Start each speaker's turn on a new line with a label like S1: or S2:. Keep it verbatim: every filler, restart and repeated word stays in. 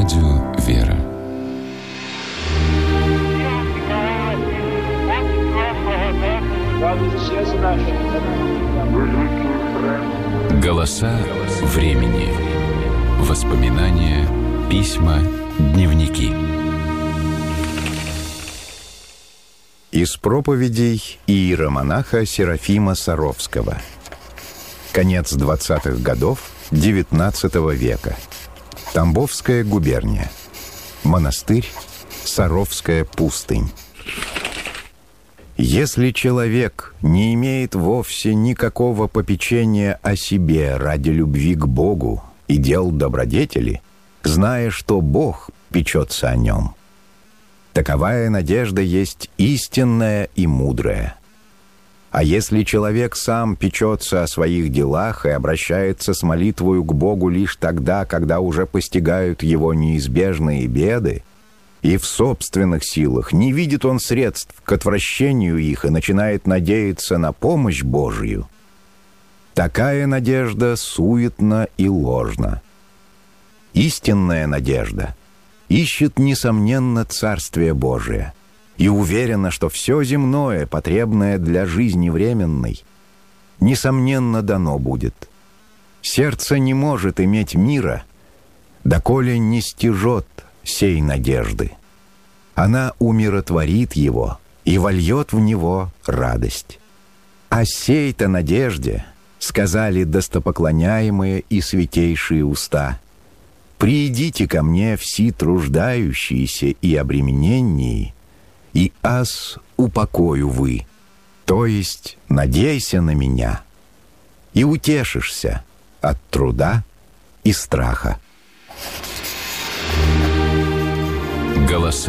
S1: Радио «Вера». Голоса времени. Воспоминания, письма, дневники.
S2: Из проповедей иеромонаха Серафима Саровского. Конец двадцатых годов девятнадцатого века. Тамбовская губерния. Монастырь Саровская пустынь. Если человек не имеет вовсе никакого попечения о себе ради любви к Богу и дел добродетели, зная, что Бог печется о нем, таковая надежда есть истинная и мудрая. А если человек сам печется о своих делах и обращается с молитвою к Богу лишь тогда, когда уже постигают его неизбежные беды, и в собственных силах не видит он средств к отвращению их и начинает надеяться на помощь Божию, такая надежда суетна и ложна. Истинная надежда ищет, несомненно, Царствие Божие и уверена, что все земное, потребное для жизни временной, несомненно, дано будет. Сердце не может иметь мира, доколе не стяжет сей надежды. Она умиротворит его и вольет в него радость. О сей-то надежде сказали достопоклоняемые и святейшие уста: «Приидите ко мне все труждающиеся и обремененные, и аз упокою вы». То есть надейся на меня, и утешишься от труда и страха.
S1: Голоса